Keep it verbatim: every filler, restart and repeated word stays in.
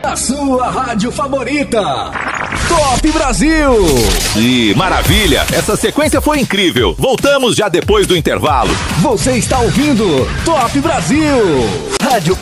na sua rádio favorita. Top Brasil! E maravilha! Essa sequência foi incrível. Voltamos já depois do intervalo. Você está ouvindo Top Brasil. Rádio